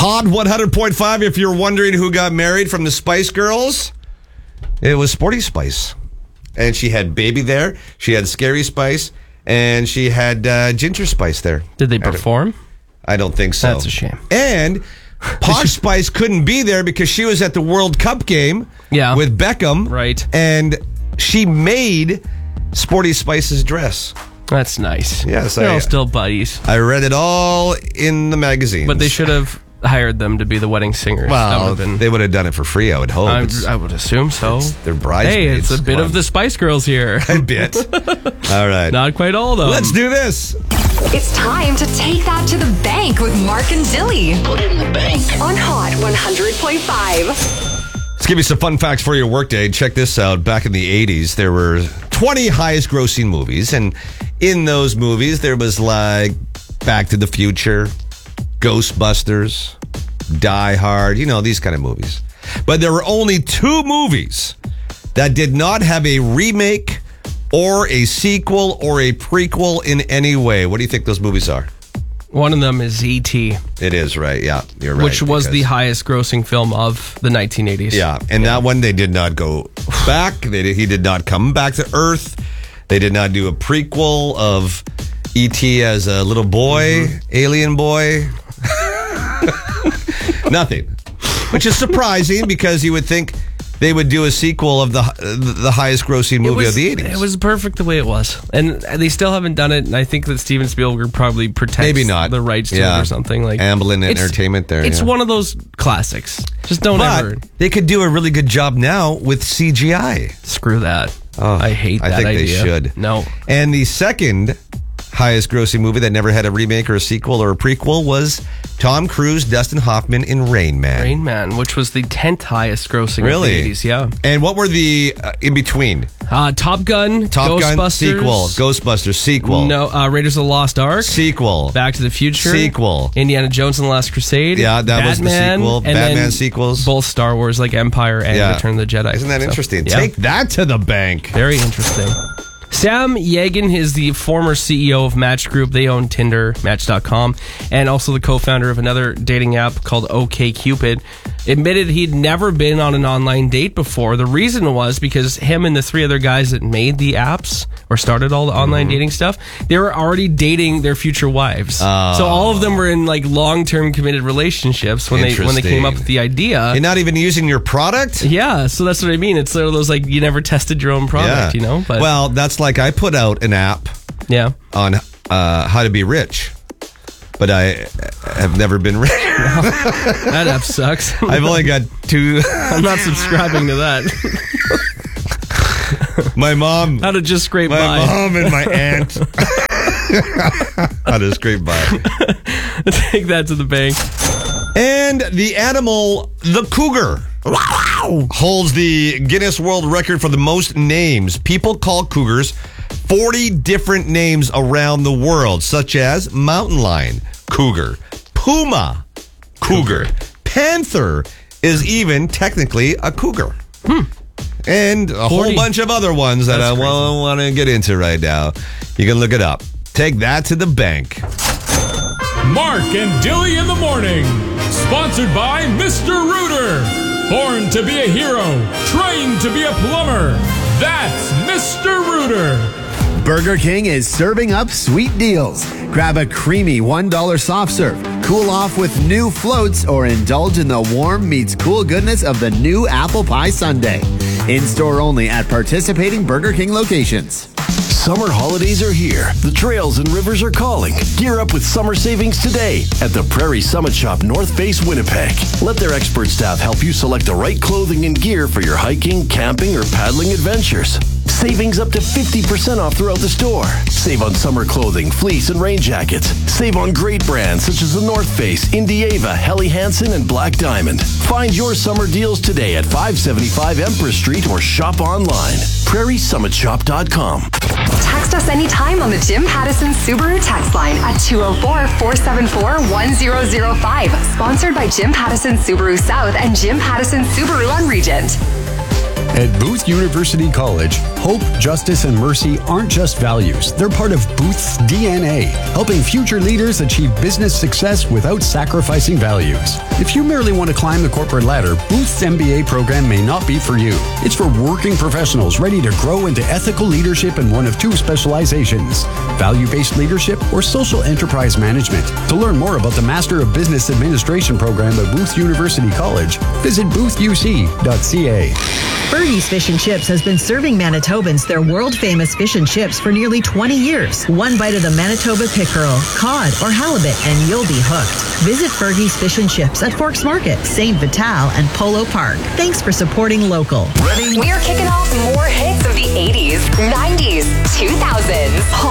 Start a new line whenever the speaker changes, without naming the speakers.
Hot 100.5, if you're wondering who got married from the Spice Girls, it was Sporty Spice. And she had Baby there, she had Scary Spice, and she had Ginger Spice there.
Did they perform?
I don't think so.
That's a shame.
And Posh Spice couldn't be there because she was at the World Cup game with Beckham.
Right.
And she made Sporty Spice's dress.
That's nice.
Yes,
They're all still buddies.
I read it all in the magazines.
But they should have hired them to be the wedding singers.
Well, they would have done it for free, I would hope.
I would assume so.
They're bridesmaids.
Hey, it's a bit of the Spice Girls here.
A bit. All right.
Not quite all, though.
Let's do this.
It's time to take that to the bank with Mark and Dilly.
Put it in the bank.
On Hot 100.5.
Let's give you some fun facts for your workday. Check this out. Back in the 80s, there were 20 highest grossing movies. And in those movies, there was like Back to the Future, Ghostbusters, Die Hard, these kind of movies. But there were only 2 movies that did not have a remake or a sequel or a prequel in any way. What do you think those movies are?
One of them is E.T.
It is, right? Yeah, you're right.
Which was the highest grossing film of the 1980s.
Yeah, and that one they did not go back. He did not come back to Earth. They did not do a prequel of E.T. as a little boy, alien boy. Nothing. Which is surprising because you would think they would do a sequel of the highest grossing movie of the 80s.
It was perfect the way it was. And they still haven't done it. And I think that Steven Spielberg probably protects the rights to it or something. Like
Amblin Entertainment there.
It's one of those classics. Just don't ever.
They could do a really good job now with CGI.
Screw that. I hate that idea.
I think they should.
No.
And the second highest grossing movie that never had a remake or a sequel or a prequel was Tom Cruise, Dustin Hoffman in Rain Man.
Rain Man, which was the 10th highest grossing of the 80s, yeah.
And what were the in between?
Top Gun, Ghostbusters.
Sequel. Ghostbusters, sequel.
No, Raiders of the Lost Ark.
Sequel.
Back to the Future.
Sequel.
Indiana Jones and the Last Crusade.
Yeah, that was the sequel.
And
Batman sequels.
Both Star Wars, like Empire and Return of the Jedi.
Isn't that interesting? Take that to the bank.
Very interesting. Sam Yegan is the former CEO of Match Group. They own Tinder, Match.com, and also the co-founder of another dating app called OkCupid. Admitted he'd never been on an online date before. The reason was because him and the 3 other guys that made the apps or started all the online dating stuff, they were already dating their future wives. So all of them were in like long-term committed relationships when they came up with the idea.
You're not even using your product?
Yeah, so that's what I mean. It's sort of those like you never tested your own product, But,
well, that's like I put out an app on how to be rich. But I have never been rich.
That app sucks.
I've only got 2.
I'm not subscribing to that.
My mom.
How to just scrape by.
My mom and my aunt. How to scrape by.
Take that to the bank.
And the animal, the cougar, holds the Guinness World Record for the most names. People call cougars 40 different names around the world, such as mountain lion, cougar, puma, cougar, panther is even technically a cougar. And a whole bunch of other ones that I won't want to get into right now. You can look it up. Take that to the bank.
Mark and Dilly in the morning. Sponsored by Mr. Rooter. Born to be a hero. Trained to be a plumber. That's Mr. Rooter.
Burger King is serving up sweet deals. Grab a creamy $1 soft serve, cool off with new floats, or indulge in the warm meets cool goodness of the new apple pie sundae. In-store only at participating Burger King locations.
Summer holidays are here. The trails and rivers are calling. Gear up with summer savings today at the Prairie Summit Shop, North Face, Winnipeg. Let their expert staff help you select the right clothing and gear for your hiking, camping, or paddling adventures. Savings up to 50% off throughout the store. Save on summer clothing, fleece, and rain jackets. Save on great brands such as the North Face, Indieva, Helly Hansen, and Black Diamond. Find your summer deals today at 575 Empress Street or shop online. PrairieSummitShop.com.
Text us anytime on the Jim Pattison Subaru text line at 204-474-1005. Sponsored by Jim Pattison Subaru South and Jim Pattison Subaru on Regent.
At Booth University College, hope, justice, and mercy aren't just values. They're part of Booth's DNA, helping future leaders achieve business success without sacrificing values. If you merely want to climb the corporate ladder, Booth's MBA program may not be for you. It's for working professionals ready to grow into ethical leadership in one of two specializations, value-based leadership or social enterprise management. To learn more about the Master of Business Administration program at Booth University College, visit boothuc.ca.
Fergie's Fish and Chips has been serving Manitobans their world-famous fish and chips for nearly 20 years. One bite of the Manitoba pickerel, cod, or halibut, and you'll be hooked. Visit Fergie's Fish and Chips at Forks Market, St. Vital, and Polo Park. Thanks for supporting local.
We're kicking off more hits of the 80s, 90s, 2000s.